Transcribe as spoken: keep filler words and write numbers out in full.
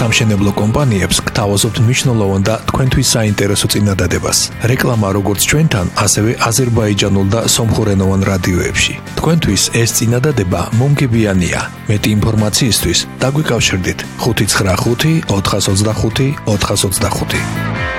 სამშენებლო კომპანიებს გთავაზობთ მნიშვნელოვან და თქვენთვის საინტერესო წინადადებას. რეკლამა როგორც ჩვენთან, ასევე აზერბაიჯანულ და სომხურენოვან რადიოებში. თქვენთვის ეს წინადადება მომგებიანია. მეტი ინფორმაციისთვის დაგვიკავშირდით ხუთი ცხრა ხუთი ოთხას ოცდახუთი ოთხას ოცდახუთი.